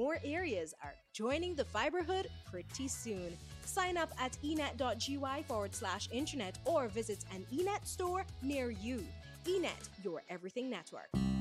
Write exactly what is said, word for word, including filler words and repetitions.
more areas are joining the Fiberhood pretty soon. Sign up at enet.gy forward slash internet or visit an eNet store near you. eNet, your everything network.